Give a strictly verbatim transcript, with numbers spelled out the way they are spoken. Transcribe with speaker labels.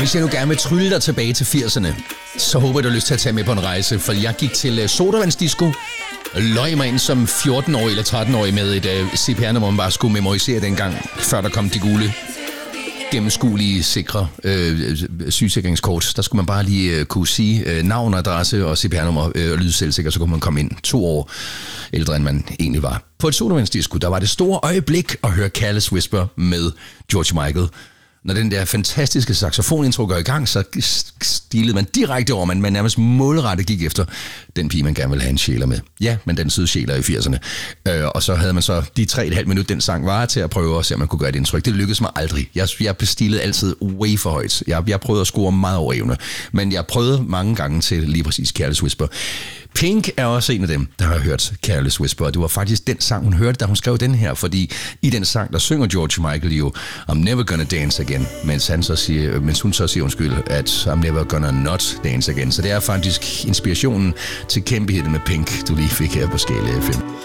Speaker 1: Hvis jeg nu gerne vil trylle dig tilbage til firserne, så håber jeg, du har lyst til at tage med på en rejse, for jeg gik til sodavandsdisco, løg mig ind som fjorten-årig eller tretten-årig med et uh, C P R-nummer, man bare skulle memorisere dengang, før der kom de gule gennemskuelige, sikre øh, sygesikringskort. Der skulle man bare lige øh, kunne sige øh, navn, adresse og C P R-nummer øh, og lyde selvsikker, så kunne man komme ind to år ældre, end man egentlig var. På et sodavandsdisco, der var det store øjeblik at høre Careless Whisper med George Michael. Når den der fantastiske saxofonintro går i gang, så stilede man direkte over, man, man nærmest målrettet gik efter den pige, man gerne ville have en sjæler med. Ja, men den søde sjæler i firserne. Øh, og så havde man så de tre og et halvt minut, den sang var til at prøve at se, om man kunne gøre et indtryk. Det lykkedes mig aldrig. Jeg, jeg bestillede altid way for højt. Jeg, jeg prøvede at score meget over evne, men jeg prøvede mange gange til lige præcis Careless Whisper. Pink er også en af dem, der har hørt Careless Whisper, og det var faktisk den sang, hun hørte, da hun skrev den her, fordi i den sang, der synger George Michael jo, I'm never gonna dance again, mens, han så siger, mens hun så siger, undskyld, at I'm never gonna not dance again. Så det er faktisk inspirationen til kæmpe hitte med Pink, du lige fik her på Skala F M.